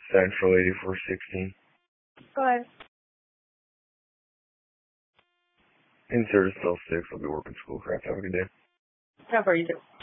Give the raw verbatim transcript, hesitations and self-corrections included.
Central eighty-four sixteen. Go ahead. In service till six. I'll be working school crap. Have a good day. How far you do?